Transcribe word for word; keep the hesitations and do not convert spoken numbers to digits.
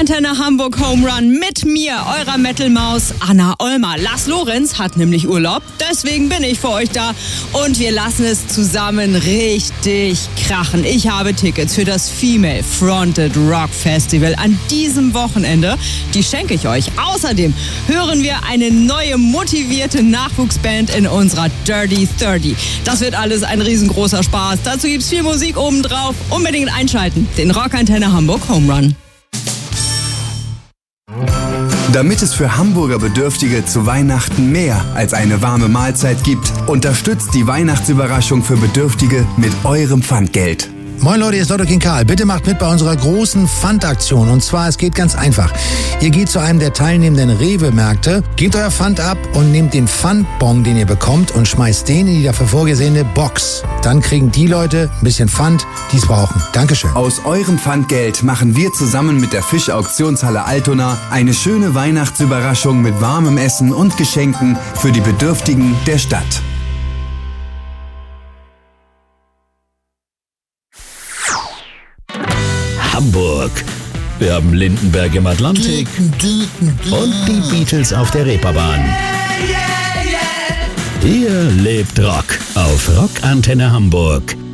Rockantenne Hamburg Home Run mit mir, eurer Metal-Maus Anna Ollmer. Lars Lorenz hat nämlich Urlaub, deswegen bin ich für euch da und wir lassen es zusammen richtig krachen. Ich habe Tickets für das Female Fronted Rock Festival an diesem Wochenende. Die schenke ich euch. Außerdem hören wir eine neue motivierte Nachwuchsband in unserer Dirty dreißig. Das wird alles ein riesengroßer Spaß. Dazu gibt's viel Musik obendrauf. Unbedingt einschalten. Den Rockantenne Hamburg Home Run. Damit es für Hamburger Bedürftige zu Weihnachten mehr als eine warme Mahlzeit gibt, unterstützt die Weihnachtsüberraschung für Bedürftige mit eurem Pfandgeld. Moin Leute, hier ist Lotto King Karl. Bitte macht mit bei unserer großen Pfandaktion. Und zwar, es geht ganz einfach. Ihr geht zu einem der teilnehmenden Rewe-Märkte, gebt euer Pfand ab und nehmt den Pfandbon, den ihr bekommt, und schmeißt den in die dafür vorgesehene Box. Dann kriegen die Leute ein bisschen Pfand, die es brauchen. Dankeschön. Aus eurem Pfandgeld machen wir zusammen mit der Fischauktionshalle Altona eine schöne Weihnachtsüberraschung mit warmem Essen und Geschenken für die Bedürftigen der Stadt. Hamburg. Wir haben Lindenberg im Atlantik und die Beatles auf der Reeperbahn. Hier lebt Rock auf Rockantenne Hamburg.